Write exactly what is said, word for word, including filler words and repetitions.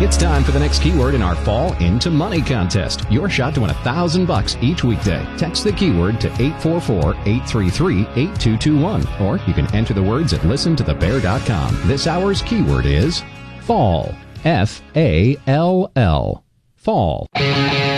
It's time for the next keyword in our Fall Into Money contest. Your shot to win a thousand bucks each weekday. Text the keyword to eight four four, eight three three, eight two two one, or you can enter the words at listen to the bear dot com. This hour's keyword is fall. F A L L. Fall.